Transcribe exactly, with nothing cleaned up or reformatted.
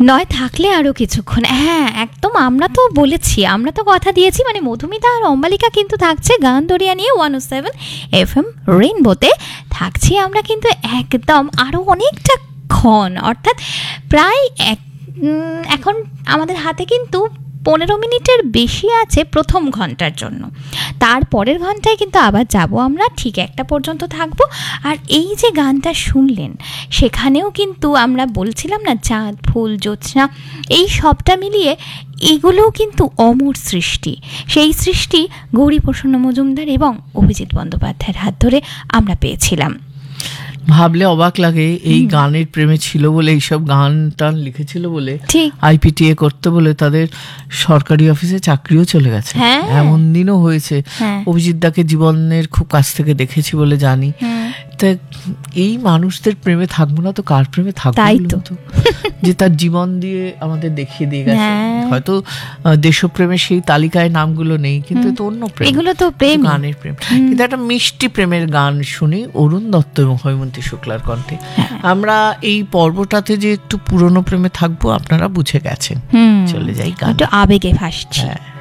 নয় থাকলে আরও কিছুক্ষণ। হ্যাঁ একদম, আমরা তো বলেছি, আমরা তো কথা দিয়েছি, মানে মধুমিতা আর অম্বালিকা কিন্তু থাকছে গান দরিয়া নিয়ে ওয়ান ও সেভেন এফ এম রেইনবোতে থাকছি আমরা কিন্তু একদম আরও অনেকটা ক্ষণ, অর্থাৎ প্রায় এক এখন আমাদের হাতে কিন্তু পনেরো মিনিটের বেশি আছে প্রথম ঘন্টার জন্য। তারপরের ঘন্টায় কিন্তু আবার যাব আমরা, ঠিক একটা পর্যন্ত থাকবো। আর এই যে গানটা শুনলেন সেখানেও কিন্তু আমরা বলছিলাম না চাঁদ ফুল জ্যোৎস্না, এই সবটা মিলিয়ে এগুলোও কিন্তু অমর সৃষ্টি। সেই সৃষ্টি গৌরীপ্রসন্ন মজুমদার এবং অভিজিৎ বন্দ্যোপাধ্যায়ের হাত ধরে আমরা পেয়েছিলাম। ভাবলে অবাক লাগে, এই গানের প্রেমে ছিল বলে, এইসব গান টান লিখেছিল বলে, আইপিটিএ করতে বলে তাদের সরকারি অফিসে চাকরিও চলে গেছে। এমন দিনও হয়েছে। অভিজিৎ দাকে জীবনের খুব কাছ থেকে দেখেছি বলে জানি। তা এই মানুষদের প্রেমে থাকবো না তো কার প্রেমে থাকবো, যে তার জীবন দিয়ে আমাদের দেখিয়ে দিয়ে গেছে। হয়তো দেশপ্রেমের সেই তালিকায় নামগুলো নেই, কিন্তু তো অন্য প্রেম, এগুলো তো প্রেম, গানের প্রেম। কিন্তু একটা মিষ্টি প্রেমের গান শুনি অরুণ দত্ত এবং হৈমন্তী শুক্লার কণ্ঠে। আমরা এই পর্বটাতে যে একটু পুরনো প্রেমে থাকবো আপনারা বুঝে গেছেন। চলে যাই গান, একটু আবেগে ভাসছি।